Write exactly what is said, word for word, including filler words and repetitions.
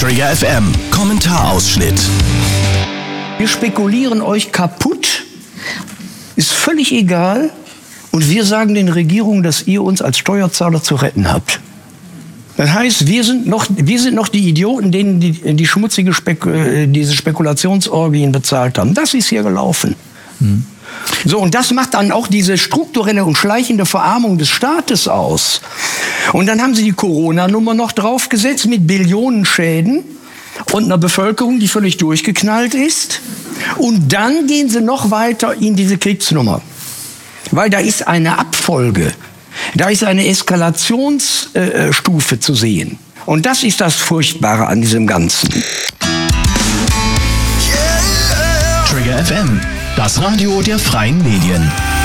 Trigger F M, Kommentarausschnitt. Wir spekulieren euch kaputt, ist völlig egal. Und wir sagen den Regierungen, dass ihr uns als Steuerzahler zu retten habt. Das heißt, wir sind noch, wir sind noch die Idioten, denen die, die schmutzige Spek diese Spekulationsorgien bezahlt haben. Das ist hier gelaufen. Hm. So, und das macht dann auch diese strukturelle und schleichende Verarmung des Staates aus. Und dann haben sie die Corona-Nummer noch draufgesetzt mit Billionenschäden und einer Bevölkerung, die völlig durchgeknallt ist. Und dann gehen sie noch weiter in diese Kriegsnummer. Weil da ist eine Abfolge, da ist eine Eskalationsstufe äh, zu sehen. Und das ist das Furchtbare an diesem Ganzen. Trigger F M, das Radio der freien Medien.